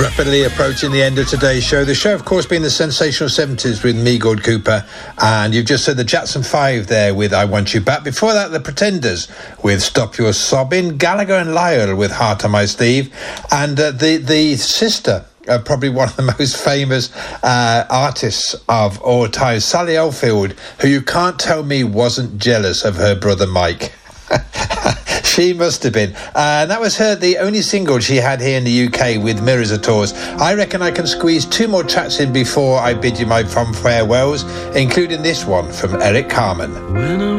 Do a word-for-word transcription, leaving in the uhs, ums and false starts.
Rapidly approaching the end of today's show. The show, of course, being the sensational seventies with me, Gord Cooper, and you've just heard the Jackson Five there with I Want You Back. Before that, the Pretenders with Stop Your Sobbing, Gallagher and Lyle with Heart on My Sleeve, and uh, the the sister, uh, probably one of the most famous uh, artists of all time, Sally Oldfield, who you can't tell me wasn't jealous of her brother Mike. She must have been. Uh, and that was her, the only single she had here in the U K with Mirrors of Tours. I reckon I can squeeze two more tracks in before I bid you my fond farewells, including this one from Eric Carmen. When I